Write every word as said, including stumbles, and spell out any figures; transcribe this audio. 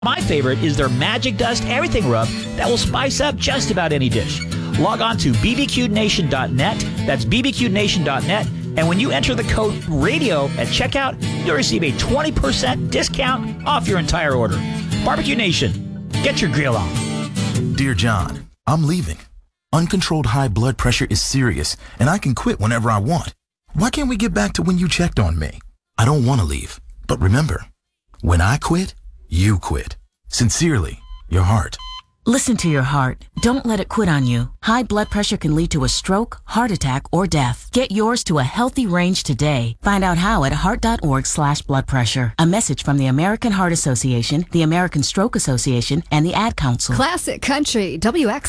My favorite is their Magic Dust Everything Rub that will spice up just about any dish. Log on to b b q nation dot net. That's b b q nation dot net. And when you enter the code RADIO at checkout, you'll receive a twenty percent discount off your entire order. Barbecue Nation, get your grill on. Dear John, I'm leaving. Uncontrolled high blood pressure is serious, and I can quit whenever I want. Why can't we get back to when you checked on me? I don't want to leave, but remember, when I quit, you quit. Sincerely, your heart. Listen to your heart. Don't let it quit on you. High blood pressure can lead to a stroke, heart attack, or death. Get yours to a healthy range today. Find out how at heart.org slash blood pressure. A message from the American Heart Association, the American Stroke Association, and the Ad Council. Classic Country, W X